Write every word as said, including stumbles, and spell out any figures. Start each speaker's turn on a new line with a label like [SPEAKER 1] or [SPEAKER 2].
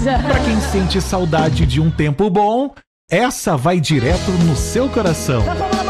[SPEAKER 1] coisa.
[SPEAKER 2] Pra quem sente saudade de um tempo bom, essa vai direto no seu coração.